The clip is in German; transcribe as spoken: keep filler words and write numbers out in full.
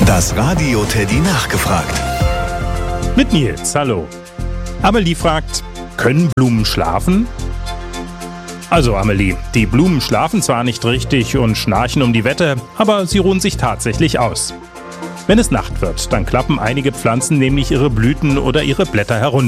Das Radio Teddy nachgefragt. Mit Nils, hallo. Amelie fragt, können Blumen schlafen? Also Amelie, die Blumen schlafen zwar nicht richtig und schnarchen um die Wette, aber sie ruhen sich tatsächlich aus. Wenn es Nacht wird, dann klappen einige Pflanzen nämlich ihre Blüten oder ihre Blätter herunter.